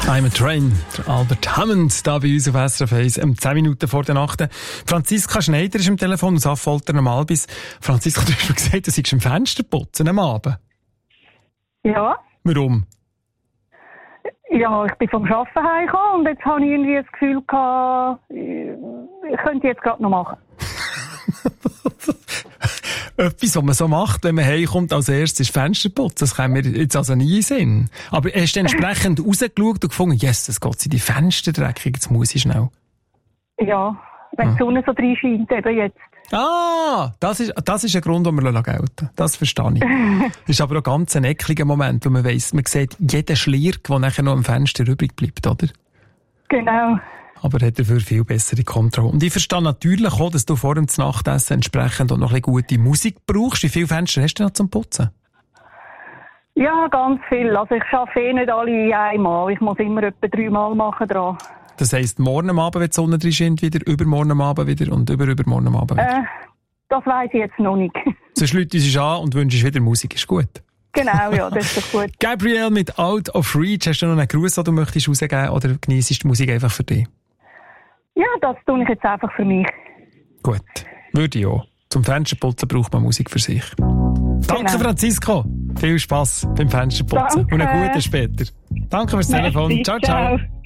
I'm a Train, der Albert Hammond, da bei uns auf SRF 1, 10 Minuten vor der Nacht. Franziska Schneider ist am Telefon aus Affoltern am Albis. Franziska, du hast mir gesagt, du seist am Fenster putzen am Abend. Ja. Warum? Ja, ich bin vom Arbeiten heimgekommen und jetzt habe ich irgendwie das Gefühl gehabt, ich könnte jetzt gerade noch machen. Etwas, was man so macht, wenn man heimkommt, als erstes ist Fensterputzen. Das kommt mir jetzt also nie in den Sinn. Aber hast du entsprechend rausgeschaut und gefunden, yes, Gott sei die Fenster dreckig, jetzt muss ich schnell. Ja, wenn die Sonne so rein scheint, eben jetzt. Ah, das ist ein Grund, den wir gelten lassen. Das verstehe ich. Das ist aber auch ganz ein ekliger Moment, wo man weiss, man sieht jeden Schlirk, der nachher noch am Fenster übrig bleibt, oder? Genau. Aber hat dafür viel bessere Kontrolle. Und ich verstehe natürlich auch, dass du vor dem Nachtessen entsprechend auch noch ein bisschen gute Musik brauchst. Wie viele Fenster hast du noch zum Putzen? Ja, ganz viel. Also ich arbeite nicht alle einmal. Ich muss immer etwa 3 Mal machen dran. Das heisst, morgen am Abend, wenn die Sonne drin scheint, wieder, übermorgen am Abend wieder und übermorgen am Abend wieder? Das weiss ich jetzt noch nicht. Sonst läutest du an und wünschst wieder Musik. Ist gut. Genau, ja, das ist doch gut. Gabrielle mit Out of Reach. Hast du noch einen Gruß, den du möchtest rausgeben oder genießt die Musik einfach für dich? Ja, das tue ich jetzt einfach für mich. Gut, würde ich auch. Zum Fensterputzen braucht man Musik für sich. Danke, Franziska. Viel Spass beim Fensterputzen. Danke. Und einen guten später. Danke fürs Telefon. Ciao, ciao.